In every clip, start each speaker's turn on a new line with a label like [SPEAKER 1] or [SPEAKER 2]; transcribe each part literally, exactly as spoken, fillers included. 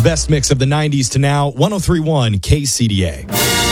[SPEAKER 1] best mix of the nineties to now, one oh three point one K C D A.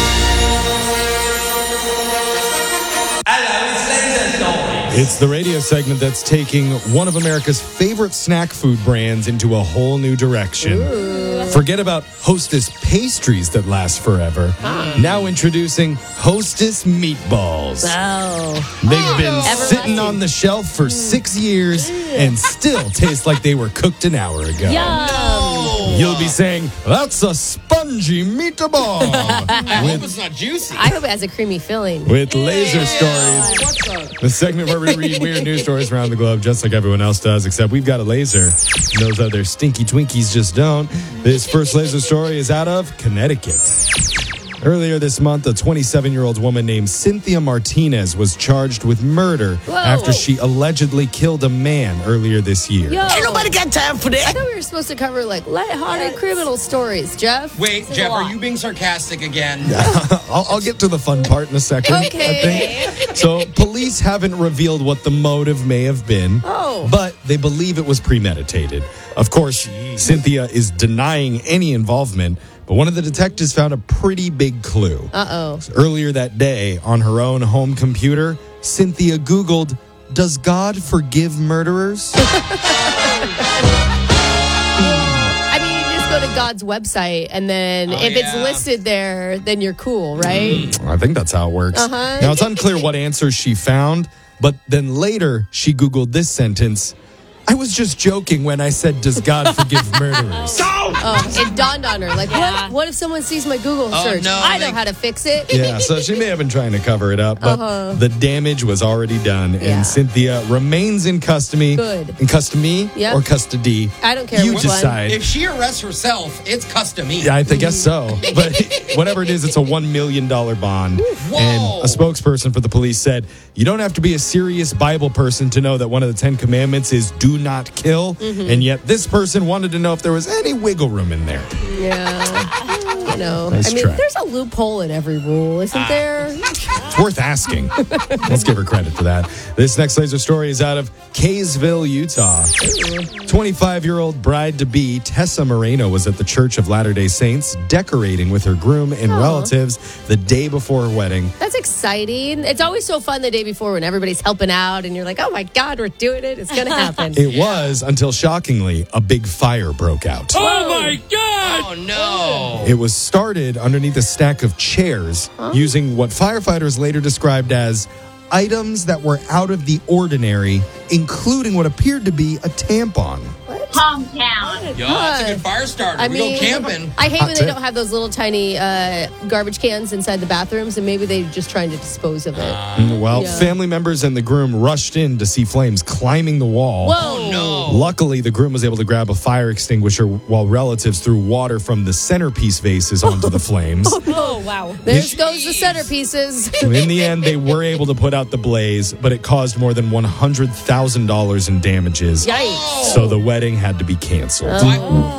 [SPEAKER 1] It's the radio segment that's taking one of America's favorite snack food brands into a whole new direction.
[SPEAKER 2] Ooh.
[SPEAKER 1] Forget about Hostess pastries that last forever.
[SPEAKER 2] Ah.
[SPEAKER 1] Now introducing Hostess meatballs.
[SPEAKER 2] Oh.
[SPEAKER 1] They've been
[SPEAKER 2] Oh.
[SPEAKER 1] sitting on the shelf for six years and still taste like they were cooked an hour ago.
[SPEAKER 2] Yum.
[SPEAKER 1] You'll be saying, that's a spongy meatball.
[SPEAKER 3] I hope
[SPEAKER 1] with,
[SPEAKER 3] it's not juicy.
[SPEAKER 2] I hope it has a creamy filling.
[SPEAKER 1] with laser stories.
[SPEAKER 3] What the?
[SPEAKER 1] The segment where we read weird news stories around the globe just like everyone else does, except we've got a laser. Those other stinky Twinkies just don't. This first laser story is out of Connecticut. Earlier this month, a twenty-seven-year-old woman named Cynthia Martinez was charged with murder
[SPEAKER 2] Whoa.
[SPEAKER 1] after she allegedly killed a man earlier this year.
[SPEAKER 2] Yo.
[SPEAKER 4] Ain't nobody got time for
[SPEAKER 2] I
[SPEAKER 4] that.
[SPEAKER 2] thought we were supposed to cover like lighthearted criminal stories, Jeff.
[SPEAKER 3] Wait,
[SPEAKER 2] This is a
[SPEAKER 3] Jeff,
[SPEAKER 2] lot.
[SPEAKER 3] are you being sarcastic again?
[SPEAKER 1] I'll, I'll get to the fun part in a second.
[SPEAKER 2] Okay.
[SPEAKER 1] I think. So, police haven't revealed what the motive may have been,
[SPEAKER 2] Oh.
[SPEAKER 1] but they believe it was premeditated. Of course, Cynthia is denying any involvement, but one of the detectives found a pretty big clue.
[SPEAKER 2] Uh-oh.
[SPEAKER 1] Earlier that day, on her own home computer, Cynthia Googled, "Does God forgive murderers?"
[SPEAKER 2] I mean, you just go to God's website, and then
[SPEAKER 3] Oh,
[SPEAKER 2] if it's
[SPEAKER 3] yeah.
[SPEAKER 2] listed there, then you're cool, right?
[SPEAKER 1] I think that's how it works.
[SPEAKER 2] Uh-huh.
[SPEAKER 1] Now, it's unclear what answers she found, but then later she Googled this sentence. I was just joking when I said, does God forgive murderers?
[SPEAKER 2] Oh, it dawned on her. Like, what, what if someone sees my Google
[SPEAKER 3] Oh,
[SPEAKER 2] search?
[SPEAKER 3] no,
[SPEAKER 2] I know
[SPEAKER 3] they-
[SPEAKER 2] how to fix it.
[SPEAKER 1] Yeah, so she may have been trying to cover it up, but
[SPEAKER 2] Uh-huh.
[SPEAKER 1] the damage was already done,
[SPEAKER 2] Yeah.
[SPEAKER 1] and Cynthia remains in custody.
[SPEAKER 2] Good.
[SPEAKER 1] In custody
[SPEAKER 2] Yep.
[SPEAKER 1] or custody.
[SPEAKER 2] I don't care
[SPEAKER 1] You
[SPEAKER 2] which one.
[SPEAKER 1] decide.
[SPEAKER 3] If she arrests herself, it's custom.
[SPEAKER 1] Yeah, I think- guess so. But whatever it is, it's a one million dollars bond.
[SPEAKER 3] Whoa.
[SPEAKER 1] And a spokesperson for the police said, you don't have to be a serious Bible person to know that one of the Ten Commandments is do not kill.
[SPEAKER 2] Mm-hmm.
[SPEAKER 1] And yet this person wanted to know if there was any wiggle room in there.
[SPEAKER 2] Yeah. You know,
[SPEAKER 1] Nice
[SPEAKER 2] I mean,
[SPEAKER 1] try.
[SPEAKER 2] there's a loophole in every rule,
[SPEAKER 3] Ah.
[SPEAKER 2] isn't there?
[SPEAKER 1] It's worth asking. Let's give her credit for that. This next laser story is out of Kaysville, Utah. twenty-five-year-old bride-to-be Tessa Moreno was at the Church of Latter-day Saints decorating with her groom and
[SPEAKER 2] Aw.
[SPEAKER 1] relatives the day before her wedding.
[SPEAKER 2] That's exciting. It's always so fun the day before when everybody's helping out and you're like, oh my God, we're doing it. It's going to happen.
[SPEAKER 1] It was until, shockingly, a big fire broke out.
[SPEAKER 3] Oh my God! Oh no!
[SPEAKER 1] It was started underneath a stack of chairs using what firefighters later described as items that were out of the ordinary, including what appeared to be a tampon.
[SPEAKER 5] Calm down.
[SPEAKER 3] Yo, that's a good fire starter.
[SPEAKER 2] I
[SPEAKER 3] we
[SPEAKER 2] mean,
[SPEAKER 3] go camping.
[SPEAKER 2] I hate
[SPEAKER 1] Hot
[SPEAKER 2] when they
[SPEAKER 1] tip.
[SPEAKER 2] don't have those little tiny uh, garbage cans inside the bathrooms, and maybe they're just trying to dispose of it.
[SPEAKER 1] Well,
[SPEAKER 2] Yeah.
[SPEAKER 1] family members and the groom rushed in to see flames climbing the wall.
[SPEAKER 2] Whoa.
[SPEAKER 3] No.
[SPEAKER 1] Luckily, the groom was able to grab a fire extinguisher while relatives threw water from the centerpiece vases onto the flames.
[SPEAKER 6] Oh, wow.
[SPEAKER 2] There goes the centerpieces.
[SPEAKER 1] In the end, they were able to put out the blaze, but it caused more than one hundred thousand dollars in damages.
[SPEAKER 2] Yikes.
[SPEAKER 1] So the wedding had to be canceled.
[SPEAKER 3] Why,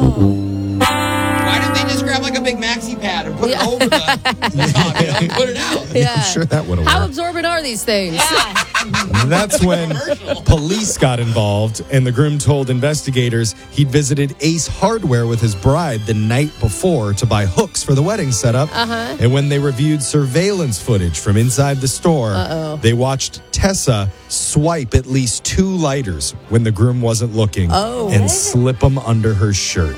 [SPEAKER 3] why didn't they just grab like a big maxi pad and put
[SPEAKER 2] Yeah.
[SPEAKER 3] it over the top, you know, and put it out?
[SPEAKER 2] Yeah.
[SPEAKER 1] I'm sure that would have
[SPEAKER 2] How
[SPEAKER 1] worked.
[SPEAKER 2] absorbent are these things?
[SPEAKER 1] That's when police got involved, and the groom told investigators he'd visited Ace Hardware with his bride the night before to buy hooks for the wedding setup.
[SPEAKER 2] Uh-huh.
[SPEAKER 1] And when they reviewed surveillance footage from inside the store,
[SPEAKER 2] Uh-oh.
[SPEAKER 1] they watched Tessa swipe at least two lighters when the groom wasn't looking
[SPEAKER 2] Oh.
[SPEAKER 1] and slip them under her shirt.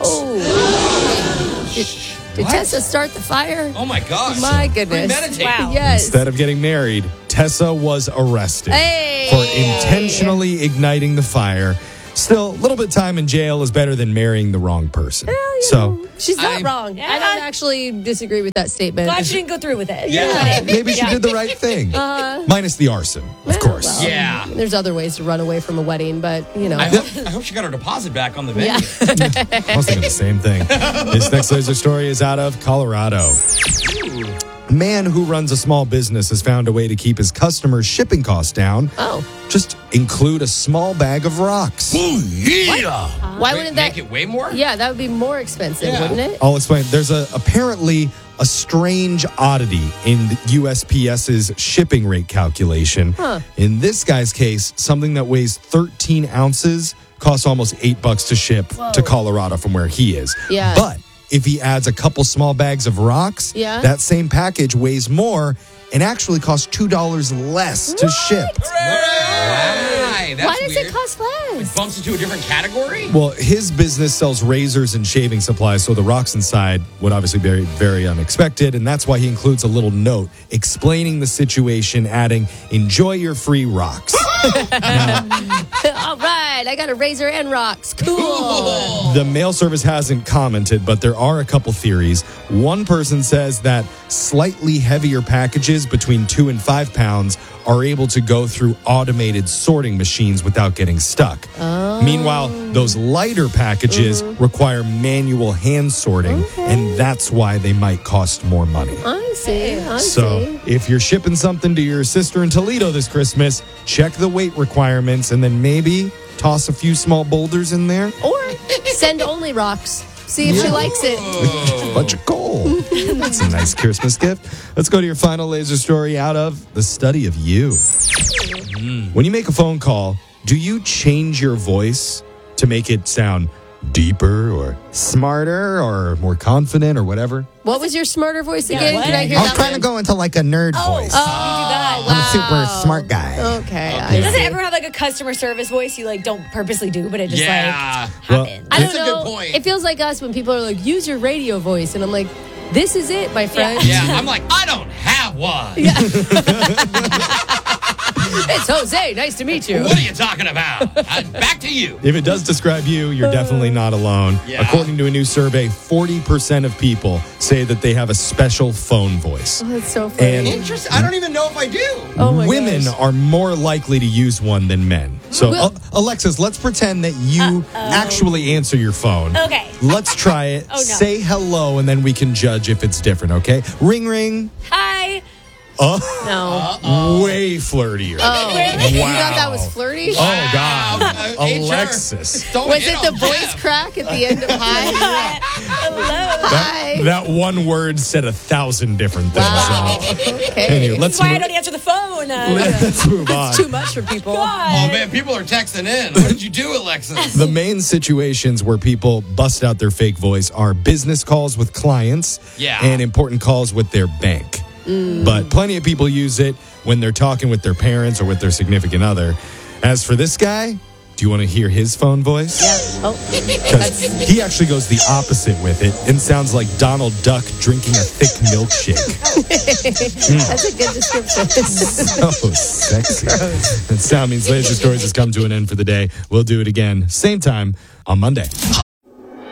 [SPEAKER 2] Oh. Did, did
[SPEAKER 3] What?
[SPEAKER 2] Tessa start the fire?
[SPEAKER 3] Oh my gosh!
[SPEAKER 2] My goodness.
[SPEAKER 3] Premeditated.
[SPEAKER 6] Wow.
[SPEAKER 2] Yes.
[SPEAKER 1] Instead of getting married, Tessa was arrested
[SPEAKER 2] Hey.
[SPEAKER 1] for intentionally igniting the fire. Still, a little bit of time in jail is better than marrying the wrong person.
[SPEAKER 2] Well, you
[SPEAKER 1] So
[SPEAKER 2] know, she's not
[SPEAKER 3] I-
[SPEAKER 2] wrong.
[SPEAKER 6] Yeah.
[SPEAKER 2] I don't actually disagree with that statement.
[SPEAKER 6] Glad she didn't go through with it.
[SPEAKER 3] Yeah.
[SPEAKER 1] maybe she
[SPEAKER 6] Yeah.
[SPEAKER 1] did the right thing.
[SPEAKER 2] Uh,
[SPEAKER 1] Minus the arson, of
[SPEAKER 2] well,
[SPEAKER 1] course.
[SPEAKER 2] well,
[SPEAKER 3] Yeah.
[SPEAKER 2] There's other ways to run away from a wedding, but you know.
[SPEAKER 3] I hope, I hope she got her deposit back on the venue.
[SPEAKER 2] Yeah.
[SPEAKER 1] I was thinking the same thing. This next laser story is out of Colorado. A man who runs a small business has found a way to keep his customers' shipping costs down.
[SPEAKER 2] Oh.
[SPEAKER 1] Just include a small bag of rocks.
[SPEAKER 2] Why
[SPEAKER 3] Wait,
[SPEAKER 2] wouldn't
[SPEAKER 3] make
[SPEAKER 2] that?
[SPEAKER 3] it way more?
[SPEAKER 2] Yeah, that would be more expensive,
[SPEAKER 3] Yeah.
[SPEAKER 2] wouldn't it?
[SPEAKER 1] I'll explain. There's a apparently a strange oddity in the USPS's shipping rate calculation.
[SPEAKER 2] Huh.
[SPEAKER 1] In this guy's case, something that weighs thirteen ounces costs almost eight bucks to ship to Colorado from where he is.
[SPEAKER 2] Yeah.
[SPEAKER 1] But if he adds a couple small bags of rocks,
[SPEAKER 2] Yeah.
[SPEAKER 1] that same package weighs more and actually costs two dollars less to ship.
[SPEAKER 3] Right. That's
[SPEAKER 2] Why does
[SPEAKER 3] weird.
[SPEAKER 2] it cost less?
[SPEAKER 3] Bumps into a different category?
[SPEAKER 1] Well, his business sells razors and shaving supplies, so the rocks inside would obviously be very, very unexpected, and that's why he includes a little note explaining the situation, adding, enjoy your free rocks.
[SPEAKER 2] All right, I got a razor and rocks. Cool.
[SPEAKER 1] The mail service hasn't commented, but there are a couple theories. One person says that slightly heavier packages between two and five pounds are able to go through automated sorting machines without getting stuck.
[SPEAKER 2] Oh.
[SPEAKER 1] Meanwhile, those lighter packages
[SPEAKER 2] Mm-hmm.
[SPEAKER 1] require manual hand sorting, and that's why they might cost more money.
[SPEAKER 2] I see. I
[SPEAKER 1] So,
[SPEAKER 2] see.
[SPEAKER 1] if you're shipping something to your sister in Toledo this Christmas, check the weight requirements and then maybe toss a few small boulders in there.
[SPEAKER 2] Or send only rocks. See if she likes it.
[SPEAKER 1] Bunch of coal. That's a nice Christmas gift. Let's go to your final laser story out of the study of you. When you make a phone call, do you change your voice to make it sound deeper or smarter or more confident or whatever?
[SPEAKER 2] What was your smarter voice again?
[SPEAKER 4] what?
[SPEAKER 2] Did I hear
[SPEAKER 1] I was
[SPEAKER 2] that
[SPEAKER 1] trying
[SPEAKER 2] one?
[SPEAKER 1] to go into like a nerd voice.
[SPEAKER 2] Oh,
[SPEAKER 4] that.
[SPEAKER 1] I'm a super smart guy.
[SPEAKER 2] Okay. I
[SPEAKER 4] Does
[SPEAKER 2] see.
[SPEAKER 4] it ever have like a customer service voice you like don't purposely do, but it just
[SPEAKER 3] Yeah.
[SPEAKER 4] like
[SPEAKER 1] Well,
[SPEAKER 4] happens?
[SPEAKER 2] I don't
[SPEAKER 3] That's a
[SPEAKER 2] know.
[SPEAKER 3] good point.
[SPEAKER 2] It feels like us when people are like, use your radio voice. And I'm like, this is it, my friend.
[SPEAKER 3] Yeah, I'm like, I don't have one.
[SPEAKER 2] It's Jose. Nice to meet you.
[SPEAKER 3] What are you talking about? Uh, back to you.
[SPEAKER 1] If it does describe you, you're definitely not alone.
[SPEAKER 3] Yeah.
[SPEAKER 1] According to a new survey, forty percent of people say that they have a special phone voice.
[SPEAKER 2] That's so funny.
[SPEAKER 1] And
[SPEAKER 3] Interesting. I don't even know if I do.
[SPEAKER 2] oh my
[SPEAKER 1] women
[SPEAKER 2] gosh.
[SPEAKER 1] are more likely to use one than men. So,
[SPEAKER 2] Well-
[SPEAKER 1] Al- Alexis, let's pretend that you actually answer your phone.
[SPEAKER 4] Okay.
[SPEAKER 1] Let's try it.
[SPEAKER 4] Oh, no.
[SPEAKER 1] Say hello, and then we can judge if it's different, okay? Ring, ring.
[SPEAKER 4] Hi.
[SPEAKER 1] Oh,
[SPEAKER 2] No.
[SPEAKER 1] way flirtier.
[SPEAKER 2] Oh.
[SPEAKER 4] Really?
[SPEAKER 2] You
[SPEAKER 1] Wow.
[SPEAKER 2] thought that was flirty?
[SPEAKER 1] Oh, God.
[SPEAKER 3] Uh, H R.
[SPEAKER 1] Alexis.
[SPEAKER 3] Don't
[SPEAKER 2] Was
[SPEAKER 3] get
[SPEAKER 2] it the
[SPEAKER 3] on
[SPEAKER 2] voice
[SPEAKER 3] Jeff.
[SPEAKER 2] crack at the end of hi?
[SPEAKER 4] Hello.
[SPEAKER 2] Hi.
[SPEAKER 1] That one word said a thousand different things.
[SPEAKER 2] Wow.
[SPEAKER 1] So,
[SPEAKER 2] Okay.
[SPEAKER 1] anyway, let's
[SPEAKER 4] That's why I
[SPEAKER 1] move,
[SPEAKER 4] don't answer the phone. Uh,
[SPEAKER 1] let's move on.
[SPEAKER 2] Too much for people.
[SPEAKER 3] Oh, man, people are texting in. What did you do, Alexis?
[SPEAKER 1] The main situations where people bust out their fake voice are business calls with clients
[SPEAKER 3] Yeah.
[SPEAKER 1] and important calls with their bank. But plenty of people use it when they're talking with their parents or with their significant other. As for this guy, do you want to hear his phone voice?
[SPEAKER 2] Yeah. Oh.
[SPEAKER 1] Because he actually goes the opposite with it and sounds like Donald Duck drinking a thick milkshake.
[SPEAKER 2] That's a good description.
[SPEAKER 1] So sexy. That sound means Laser Stories has come to an end for the day. We'll do it again, same time on Monday.